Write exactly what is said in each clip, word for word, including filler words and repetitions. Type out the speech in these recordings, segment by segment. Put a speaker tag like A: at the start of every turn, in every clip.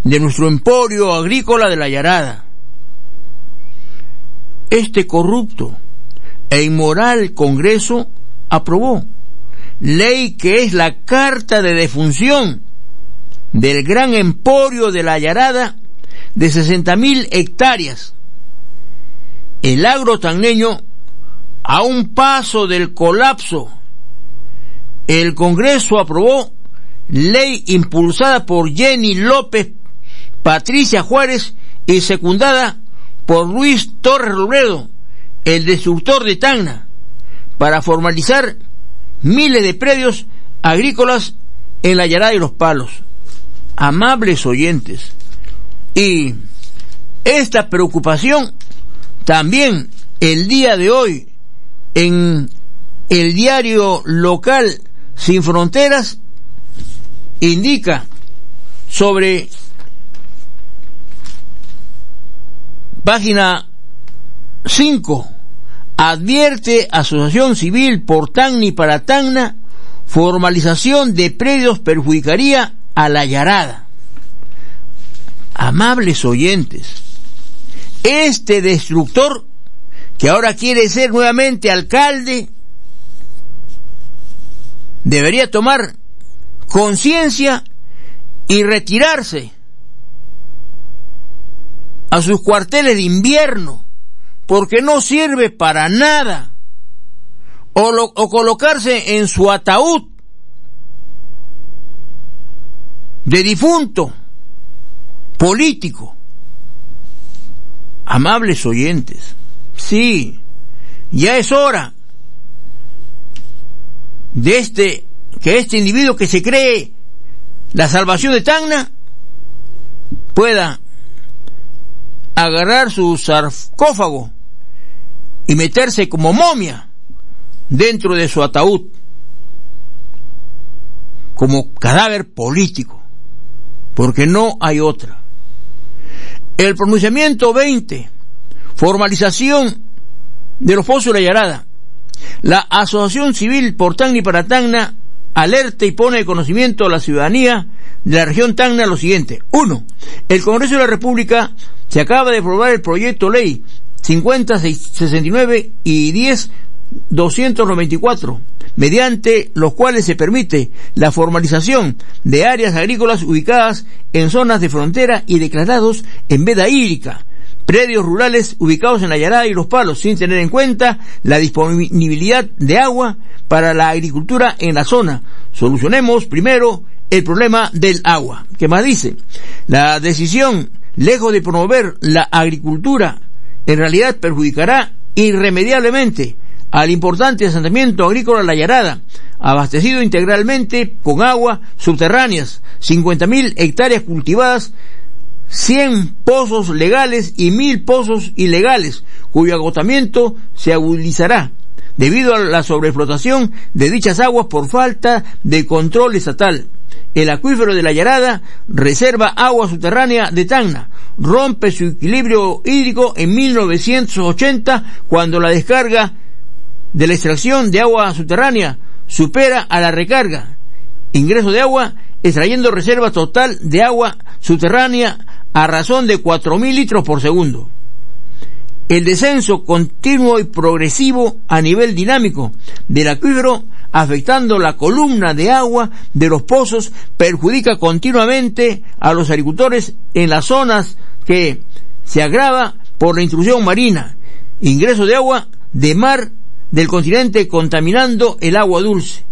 A: de nuestro emporio agrícola de la Yarada. Este corrupto e inmoral Congreso aprobó ley que es la carta de defunción del gran emporio de la Yarada de sesenta mil hectáreas. El agro tacneño a un paso del colapso. El Congreso aprobó ley impulsada por Jenny López, Patricia Juárez y secundada por Luis Torres Robledo, el destructor de Tacna, para formalizar miles de predios agrícolas en la Yarada y Los Palos. Amables oyentes, y esta preocupación también el día de hoy en el diario local Sin Fronteras indica sobre página cinco, advierte Asociación Civil por Tacna y para Tacna, formalización de predios perjudicaría a la Yarada. Amables oyentes, este destructor que ahora quiere ser nuevamente alcalde debería tomar conciencia y retirarse a sus cuarteles de invierno, porque no sirve para nada, o, lo, o colocarse en su ataúd de difunto político. Amables oyentes, sí, ya es hora de este, que este individuo que se cree la salvación de Tacna pueda agarrar su sarcófago y meterse como momia dentro de su ataúd, como cadáver político, porque no hay otra. El pronunciamiento veinte, formalización de los pozos de la Yarada. La Asociación Civil por Tacna y para Tacna alerta y pone de conocimiento a la ciudadanía de la región Tacna lo siguiente. Uno, el Congreso de la República se acaba de aprobar el proyecto ley cincuenta sesenta y nueve y diez doscientos noventa y cuatro, mediante los cuales se permite la formalización de áreas agrícolas ubicadas en zonas de frontera y declarados en veda hídrica, predios rurales ubicados en la Yarada y Los Palos, sin tener en cuenta la disponibilidad de agua para la agricultura en la zona. Solucionemos primero el problema del agua. ¿Qué más dice? La decisión, lejos de promover la agricultura, en realidad perjudicará irremediablemente al importante asentamiento agrícola La Yarada, abastecido integralmente con agua subterráneas, cincuenta mil hectáreas cultivadas, cien pozos legales y mil pozos ilegales, cuyo agotamiento se agudizará debido a la sobreexplotación de dichas aguas por falta de control estatal. El acuífero de La Yarada reserva agua subterránea de Tacna, rompe su equilibrio hídrico en mil novecientos ochenta cuando la descarga de la extracción de agua subterránea supera a la recarga. Ingreso de agua extrayendo reserva total de agua subterránea a razón de cuatro mil litros por segundo. El descenso continuo y progresivo a nivel dinámico del acuífero, afectando la columna de agua de los pozos, perjudica continuamente a los agricultores en las zonas que se agrava por la intrusión marina, ingreso de agua de mar del continente contaminando el agua dulce.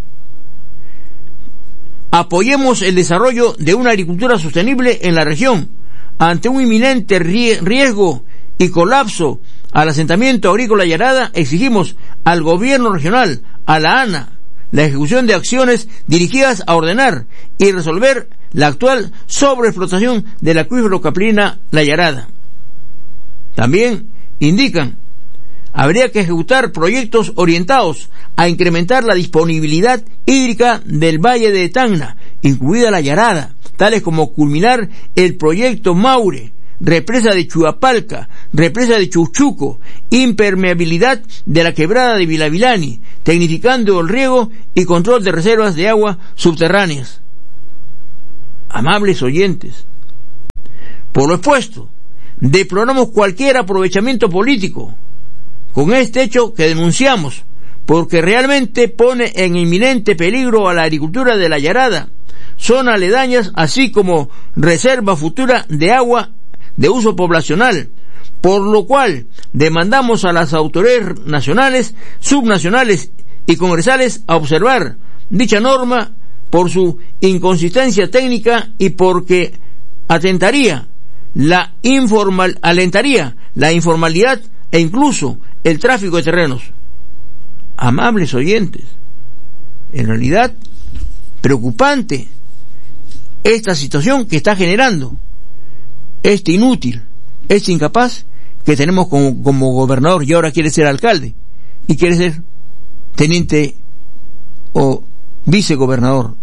A: Apoyemos el desarrollo de una agricultura sostenible en la región. Ante un inminente riesgo y colapso al asentamiento agrícola Yarada, exigimos al gobierno regional, a la ANA, la ejecución de acciones dirigidas a ordenar y resolver la actual sobreexplotación del acuífero Caprina La Yarada. También indican, habría que ejecutar proyectos orientados a incrementar la disponibilidad hídrica del Valle de Tacna, incluida La Yarada, tales como culminar el proyecto Maure, represa de Chuapalca, represa de Chuchuco, impermeabilidad de la quebrada de Vilavilani, tecnificando el riego y control de reservas de agua subterráneas. Amables oyentes, Por lo expuesto, deploramos cualquier aprovechamiento político con este hecho que denunciamos, porque realmente pone en inminente peligro a la agricultura de la Yarada, zonas aledañas, así como reserva futura de agua de uso poblacional, por lo cual demandamos a las autoridades nacionales, subnacionales y congresales a observar dicha norma por su inconsistencia técnica y porque atentaría la informal, alentaría la informalidad e incluso el tráfico de terrenos. Amables oyentes, en realidad preocupante esta situación que está generando este inútil, este incapaz que tenemos como, como gobernador, y ahora quiere ser alcalde y quiere ser teniente o vicegobernador.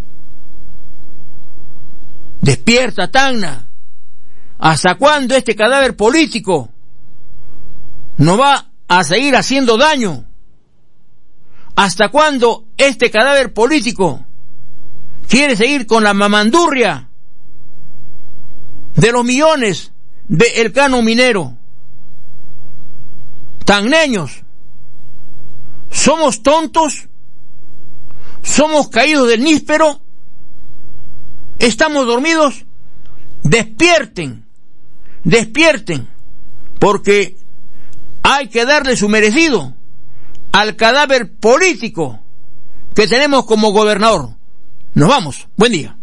A: Despierta, Tacna. ¿Hasta cuándo este cadáver político nos va a seguir haciendo daño? ¿Hasta cuándo este cadáver político quiere seguir con la mamandurria de los millones de Elcano Minero? Tacneños, ¿somos tontos? ¿Somos caídos del níspero? ¿Estamos dormidos? Despierten, despierten, porque hay que darle su merecido al cadáver político que tenemos como gobernador. Nos vamos, buen día.